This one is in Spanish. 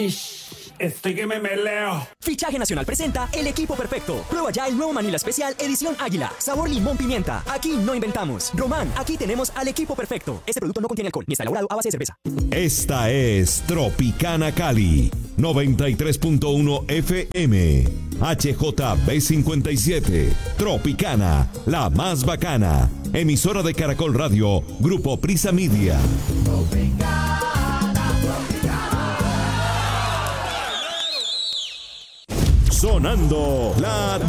Estoy que me meleo. Fichaje Nacional presenta El Equipo Perfecto. Prueba ya el nuevo Manila Especial Edición Águila. Sabor limón pimienta. Aquí no inventamos. Román, aquí tenemos al Equipo Perfecto. Este producto no contiene alcohol ni está elaborado a base de cerveza. Esta es Tropicana Cali, 93.1 FM. HJB57. Tropicana, la más bacana. Emisora de Caracol Radio, Grupo Prisa Media. Sonando la